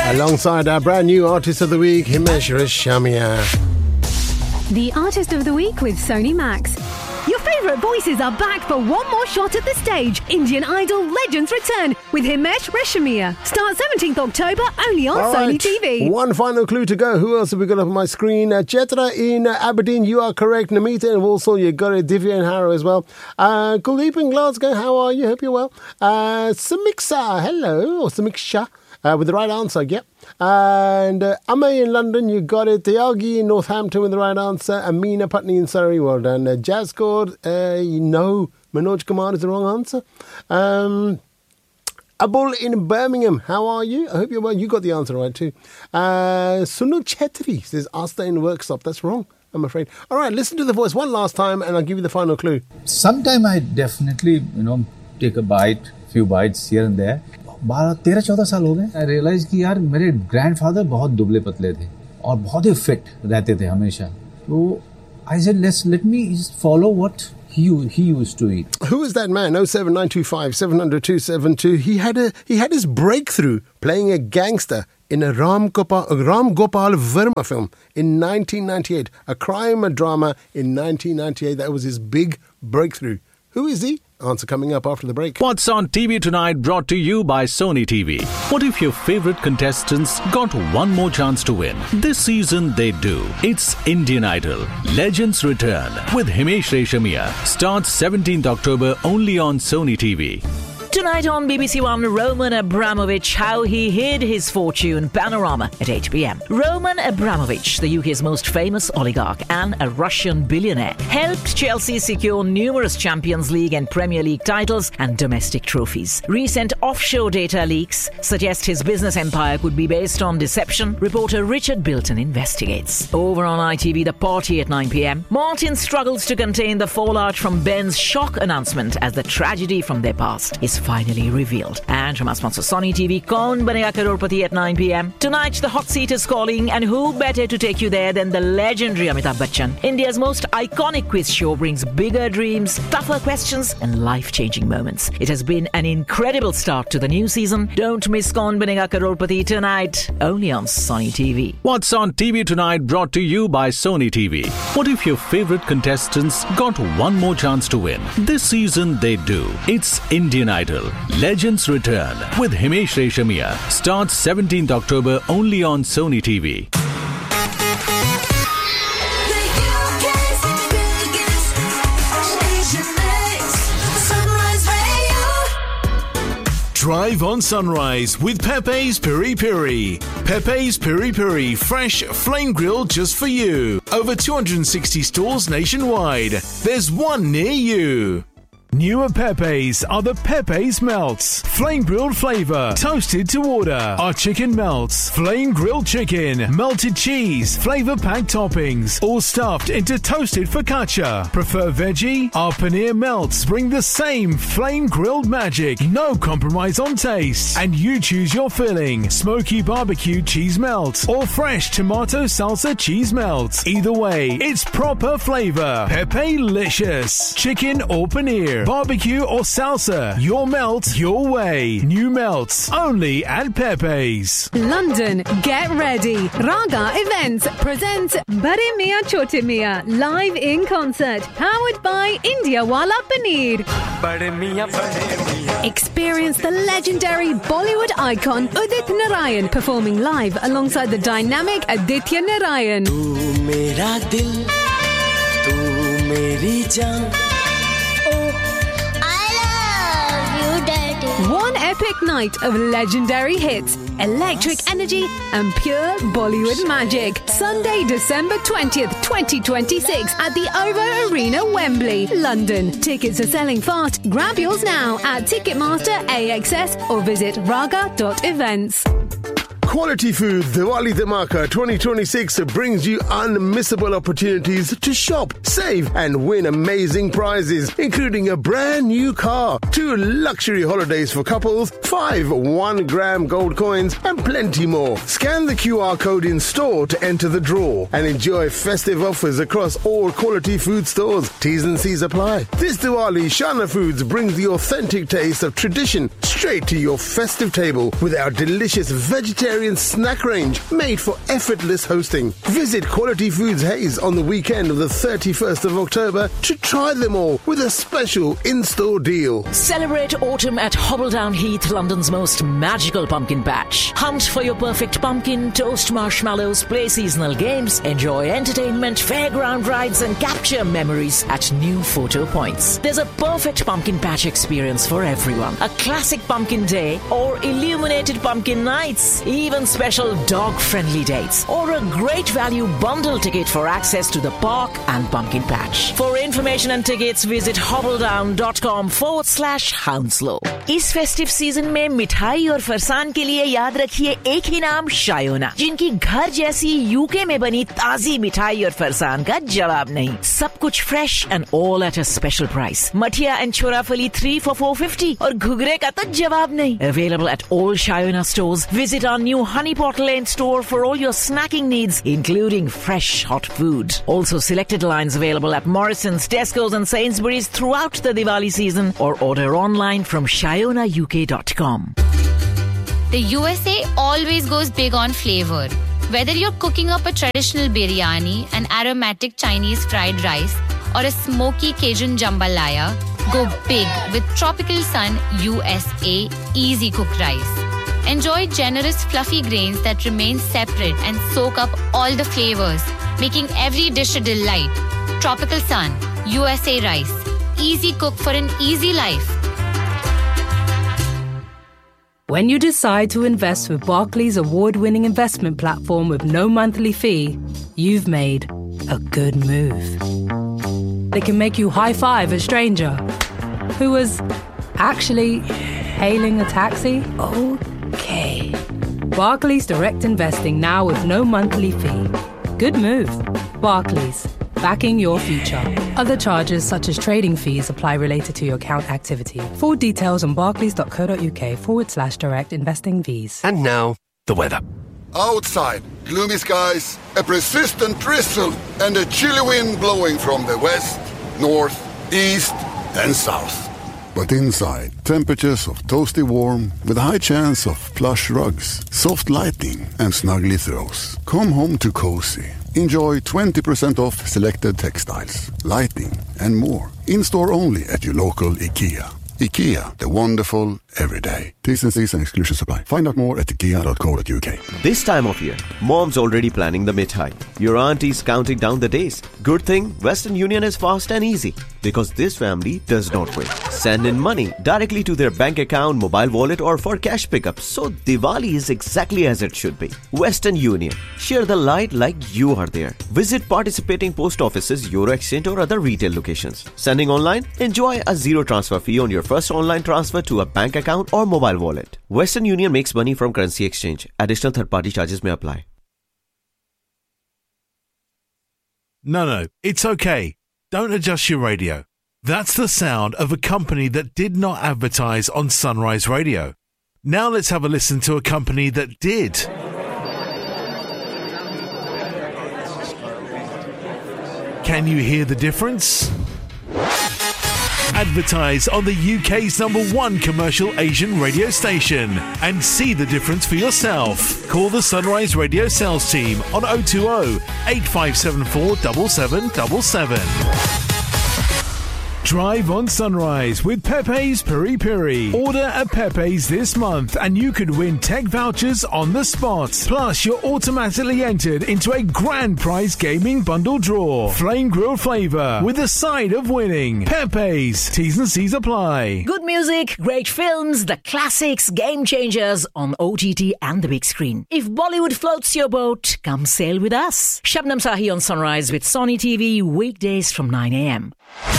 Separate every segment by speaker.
Speaker 1: Alongside our brand new Artist of the Week, Himesh Reshammiya.
Speaker 2: The Artist of the Week with Sony Max. Your favourite voices are back for one more shot at the stage. Indian Idol Legends return with Himesh Reshammiya. Start 17th October only on Sony TV.
Speaker 1: One final clue to go. Who else have we got up on my screen? Chetra in Aberdeen, you are correct. Namita in Walsall, you got it. Divya in Harrow as well. Kuldeep in Glasgow, how are you? Hope you're well. Samiksha, hello. Or Samiksha. With the right answer, yep. And Amay in London, you got it. Tyagi in Northampton with the right answer. Amina Putney in Surrey, well done. Jazz scored, no. Manoj Kumar is the wrong answer. Abul in Birmingham, how are you? I hope you're well. You got the answer right too. Sunil Chetri says Asta in Workshop. That's wrong, I'm afraid. All right, listen to the voice one last time and I'll give you the final clue.
Speaker 3: Sometime I definitely, take a bite, few bites here and there. 12-14 साल हो गए. I realized कि यार मेरे grandfather बहुत दुबले पतले थे और बहुत ही fit रहते थे हमेशा. तो I said let me just follow what he used to eat.
Speaker 1: Who is that man? 07925 700 272. He had his breakthrough playing a gangster in a Ram Gopal Verma film in 1998, a crime drama in 1998. That was his big breakthrough. Who is he? Answer coming up after the break.
Speaker 4: What's on TV tonight brought to you by Sony TV. What if your favorite contestants got one more chance to win? This season they do. It's Indian Idol Legends Return with Himesh Reshammiya. Starts 17th October only on Sony TV.
Speaker 5: Tonight on BBC One, Roman Abramovich, how he hid his fortune, Panorama at 8 p.m. Roman Abramovich, the UK's most famous oligarch and a Russian billionaire, helped Chelsea secure numerous Champions League and Premier League titles and domestic trophies. Recent offshore data leaks suggest his business empire could be based on deception. Reporter Richard Bilton investigates. Over on ITV, The Party at 9 p.m. Martin struggles to contain the fallout from Ben's shock announcement as the tragedy from their past is finally revealed. And from our sponsor Sony TV, Kaun Banega Crorepati at 9 p.m. Tonight, the hot seat is calling, and who better to take you there than the legendary Amitabh Bachchan? India's most iconic quiz show brings bigger dreams, tougher questions, and life-changing moments. It has been an incredible start to the new season. Don't miss Kaun Banega Crorepati tonight, only on Sony TV.
Speaker 4: What's on TV tonight brought to you by Sony TV. What if your favorite contestants got one more chance to win? This season they do. It's Indian Idol Legends Return with Himesh Reshammiya. Starts 17th October only on Sony TV.
Speaker 6: Drive on Sunrise with Pepe's Piri Piri. Pepe's Piri Piri, fresh, flame grilled just for you. Over 260 stores nationwide. There's one near you. New at Pepe's are the Pepe's Melts. Flame grilled flavour, toasted to order. Our chicken melts, flame grilled chicken, melted cheese, flavour packed toppings, all stuffed into toasted focaccia. Prefer veggie? Our paneer melts bring the same flame grilled magic. No compromise on taste. And you choose your filling. Smoky barbecue cheese melt or fresh tomato salsa cheese melt. Either way, it's proper flavour. Pepe-licious. Chicken or paneer, barbecue or salsa, your melt, your way. New melts, only at Pepe's.
Speaker 2: London, get ready. Raga Events presents Bade Miyan Chote Miyan live in concert, powered by India Wala Paneer. Experience the legendary Bollywood icon Udit Narayan performing live alongside the dynamic Aditya Narayan.
Speaker 7: Tu mera dil, tu meri jaan.
Speaker 2: One epic night of legendary hits, electric energy and pure Bollywood magic. Sunday, December 20th, 2026 at the OVO Arena, Wembley, London. Tickets are selling fast. Grab yours now at Ticketmaster, AXS or visit raga.events.
Speaker 1: Quality Food Diwali Dhamaka 2026 brings you unmissable opportunities to shop, save and win amazing prizes, including a brand new car, 2 luxury holidays for couples, 5 1-gram gold coins and plenty more. Scan the QR code in store to enter the draw and enjoy festive offers across all Quality Food stores. T's and C's apply. This Diwali, Shana Foods brings the authentic taste of tradition straight to your festive table with our delicious vegetarian experience snack range made for effortless hosting. Visit Quality Foods Hayes on the weekend of the 31st of October to try them all with a special in-store deal.
Speaker 5: Celebrate autumn at Hobbledown Heath, London's most magical pumpkin patch. Hunt for your perfect pumpkin, toast marshmallows, play seasonal games, enjoy entertainment, fairground rides and capture memories at new photo points. There's a perfect pumpkin patch experience for everyone. A classic pumpkin day or illuminated pumpkin nights. Even special dog-friendly dates or a great value bundle ticket for access to the park and pumpkin patch. For information and tickets, visit hobbledown.com/Hounslow. इस festive season में मिठाई और फरसान के लिए याद रखिए एक ही नाम, शायोना, जिनकी घर जैसी यूके में बनी ताजी मिठाई और फरसान का जवाब नहीं. सब कुछ fresh and all at a special price. Mathiya and छोराफली 3 for 450 और घुघरे का तो जवाब नहीं. Available at all Shayona stores. Visit our new Honeypot Lane store for all your snacking needs, including fresh hot food. Also, selected lines available at Morrison's, Tesco's and Sainsbury's throughout the Diwali season, or order online from ShayonaUK.com.
Speaker 8: The USA always goes big on flavor. Whether you're cooking up a traditional biryani, an aromatic Chinese fried rice, or a smoky Cajun jambalaya, go big with Tropical Sun USA Easy Cook Rice. Enjoy generous fluffy grains that remain separate and soak up all the flavors, making every dish a delight. Tropical Sun USA Rice. Easy cook for an easy life.
Speaker 9: When you decide to invest with Barclays award-winning investment platform with no monthly fee, you've made a good move. They can make you high-five a stranger who was actually hailing a taxi. Okay. Barclays Direct Investing now with no monthly fee. Good move. Barclays, backing your future. Other charges such as trading fees apply related to your account activity. Full details on barclays.co.uk/direct investing fees.
Speaker 10: And now, the weather.
Speaker 11: Outside, gloomy skies, a persistent drizzle, and a chilly wind blowing from the west, north, east, and south. But inside, temperatures of toasty warm with a high chance of plush rugs, soft lighting, and snuggly throws. Come home to cozy. Enjoy 20% off selected textiles, lighting, and more. In-store only at your local IKEA. IKEA, the wonderful everyday. T's and C's and exclusions apply. Find out more at ikea.co.uk.
Speaker 10: This time of year, Mom's already planning the mithai. Your auntie's counting down the days. Good thing, Western Union is fast and easy because this family does not wait. Send in money directly to their bank account, mobile wallet or for cash pickup. So Diwali is exactly as it should be. Western Union. Share the light like you are there. Visit participating post offices, Euro Exchange or other retail locations. Sending online? Enjoy a zero transfer fee on your first online transfer to a bank account or mobile wallet. Western Union makes money from currency exchange. Additional third-party charges may apply.
Speaker 6: No, it's okay. Don't adjust your radio. That's the sound of a company that did not advertise on Sunrise Radio. Now let's have a listen to a company that did. Can you hear the difference? Advertise on the UK's #1 commercial Asian radio station and see the difference for yourself. Call the Sunrise Radio sales team on 020 8574 7777. Drive on Sunrise with Pepe's Piri Piri. Order at Pepe's this month and you could win tech vouchers on the spot. Plus, you're automatically entered into a grand prize gaming bundle draw. Flame grill flavor with a side of winning. Pepe's. T's and C's apply.
Speaker 5: Good music, great films, the classics, game changers on OTT and the big screen. If Bollywood floats your boat, come sail with us. Shabnam Sahi on Sunrise with Sony TV weekdays from 9 a.m.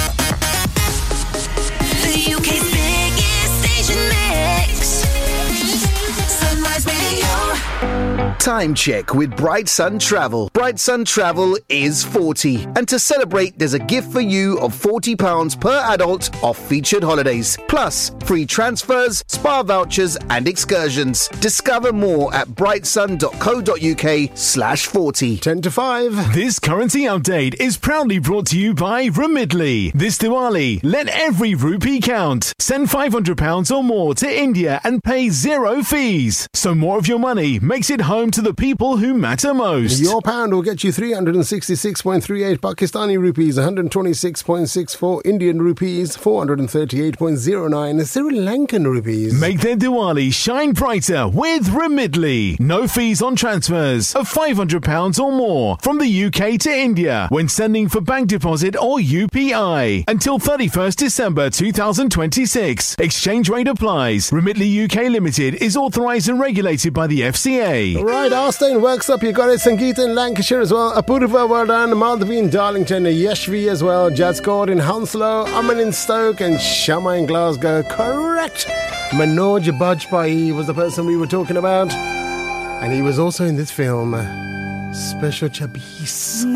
Speaker 12: The UK's biggest station mix. Sunrise Radio. Time check with Bright Sun Travel. Bright Sun Travel is 40. And to celebrate, there's a gift for you of £40 per adult off featured holidays. Plus, free transfers, spa vouchers and excursions. Discover more at brightsun.co.uk/40.
Speaker 1: 10 to 5.
Speaker 6: This currency update is proudly brought to you by Remitly. This Diwali, let every rupee count. Send £500 or more to India and pay 0 fees. So more of your money makes it home to the people who matter most.
Speaker 1: Your pound will get you 366.38 Pakistani rupees, 126.64 Indian rupees, 438.09 Sri Lankan rupees.
Speaker 6: Make their Diwali shine brighter with Remitly. No fees on transfers of £500 or more from the UK to India when sending for bank deposit or UPI. Until 31st December 2026. Exchange rate applies. Remitly UK Limited is authorised and regulated by the FCA.
Speaker 1: Right, Austin works up. You got it. Sangeeta in Lancashire as well. Apurva, well done. Madhavi in Darlington. Yashvi as well. Jazkord in Hounslow. Aman in Stoke. And Shama in Glasgow. Correct. Manoj Bajpayee was the person we were talking about. And he was also in this film, Special Chabis.